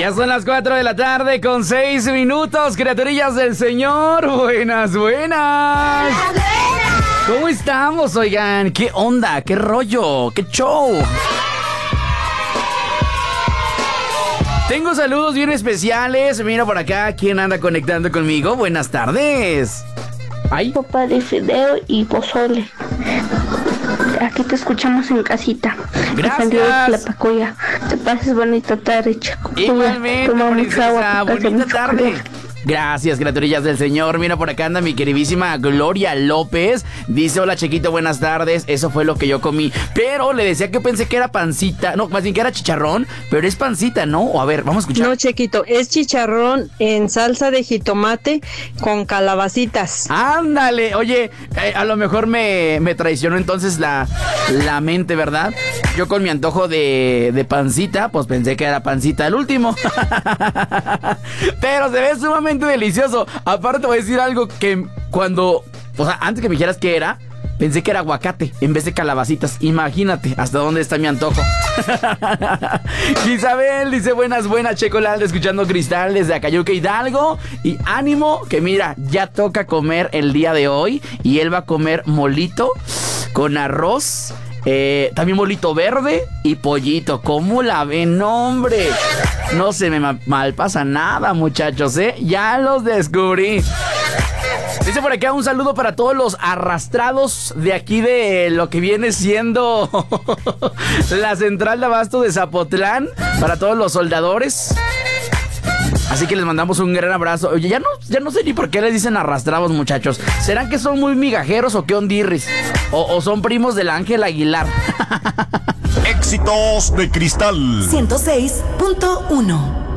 Ya son las 4 de la tarde con 6 minutos, criaturillas del Señor. Buenas, buenas. ¿Cómo estamos, oigan? ¿Qué onda? ¿Qué rollo? ¿Qué show? Tengo saludos bien especiales. Mira por acá, ¿quién anda conectando conmigo? Buenas tardes. Ay. Sopa de fideo y pozole. Aquí te escuchamos en casita. Gracias. La Pacoya. Te pases bonita tarde, chico. Igualmente, princesa. Bonita tarde. Gracias, criaturillas del Señor. Mira, por acá anda mi queridísima Gloria López. Dice, hola, Chequito, buenas tardes. Eso fue lo que yo comí. Pero le decía que pensé que era pancita. No, más bien que era chicharrón. Pero es pancita, ¿no? O a ver, vamos a escuchar. No, Chequito, es chicharrón en salsa de jitomate con calabacitas. Ándale. Oye, a lo mejor me traicionó entonces la mente, ¿verdad? Yo con mi antojo de pancita, pues pensé que era pancita el último. Pero se ve sumamente delicioso. Aparte te voy a decir algo que cuando, o sea, antes que me dijeras qué era, pensé que era aguacate en vez de calabacitas. Imagínate hasta dónde está mi antojo. Isabel dice, buenas, Checolal, escuchando Cristal desde Acayuca, Hidalgo. Y ánimo, que mira, ya toca comer el día de hoy. Y él va a comer molito con arroz. También molito verde y pollito. ¿Cómo la ven, hombre? No se me malpasa nada, muchachos, ya los descubrí. Dice por acá un saludo para todos los arrastrados de aquí de lo que viene siendo la central de abasto de Zapotlán. Para todos los soldadores. Así que les mandamos un gran abrazo. Oye, ya no sé ni por qué les dicen arrastrados, muchachos. ¿Serán que son muy migajeros o qué ondirris? ¿O son primos del Ángel Aguilar? Éxitos de Cristal 106.1.